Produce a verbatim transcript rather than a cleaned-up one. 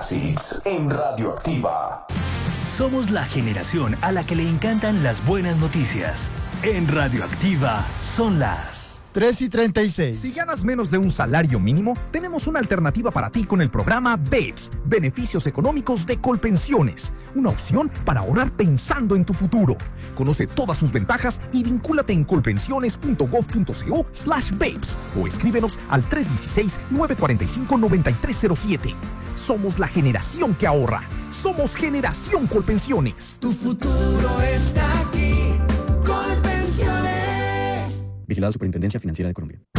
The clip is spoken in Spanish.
Classics en Radioactiva. Somos la generación a la que le encantan las buenas noticias. En Radioactiva son las tres y treinta y seis. Si ganas menos de un salario mínimo, tenemos una alternativa para ti con el programa B E P S, Beneficios Económicos de Colpensiones. Una opción para ahorrar pensando en tu futuro. Conoce todas sus ventajas y vincúlate en colpensiones.gov.co slash B E P S o escríbenos al tres uno seis, nueve cuatro cinco, nueve tres cero siete. Somos la generación que ahorra. Somos Generación Colpensiones. Tu futuro está aquí. Colpensiones. Vigilado Superintendencia Financiera de Colombia.